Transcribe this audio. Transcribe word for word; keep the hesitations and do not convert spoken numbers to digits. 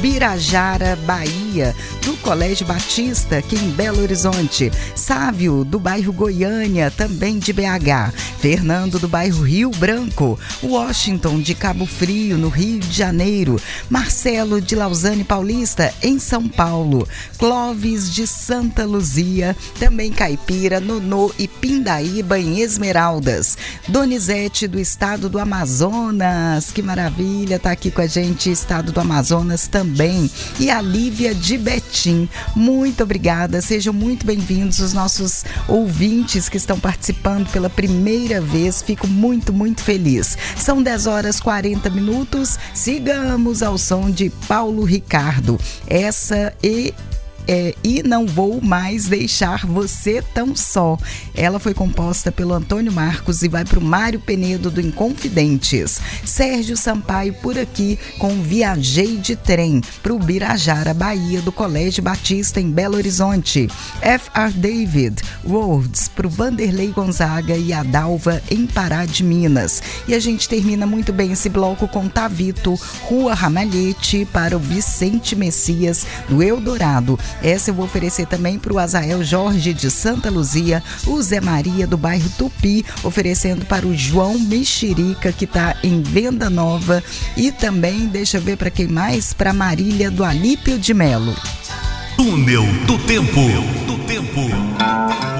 Birajara, Bahia, do Colégio Batista, aqui em Belo Horizonte. Sávio, do bairro Goiânia, também de B H. Fernando, do bairro Rio Branco. Washington, de Cabo Frio, no Rio de Janeiro. Marcelo, de Lausanne Paulista, em São Paulo. Clóvis, de Santa Luzia, também Caipira, Nonô e Pindaíba, em Esmeraldas. Donizete, do estado do Amazonas, que maravilha, tá aqui com a gente, estado do Amazonas também. E a Lívia, de Betim, muito obrigada, sejam muito bem-vindos os nossos ouvintes que estão participando pela primeira vez, fico muito, muito feliz. São dez horas e quarenta minutos, sigamos ao som de Paulo Ricardo, essa e... É, e Não Vou Mais Deixar Você Tão Só. Ela foi composta pelo Antônio Marcos e vai para o Mário Penedo, do Inconfidentes. Sérgio Sampaio por aqui com Viajei de Trem, para o Birajara, Bahia, do Colégio Batista, em Belo Horizonte. F R David, Words, para o Vanderlei Gonzaga e a Dalva, em Pará de Minas. E a gente termina muito bem esse bloco com Tavito, Rua Ramalhete, para o Vicente Messias, do Eldorado. Essa eu vou oferecer também para o Azael Jorge, de Santa Luzia, o Zé Maria, do bairro Tupi, oferecendo para o João Mexerica, que está em Venda Nova, e também, deixa eu ver para quem mais, para Marília, do Alípio de Melo. Túnel do Tempo. Do Tempo.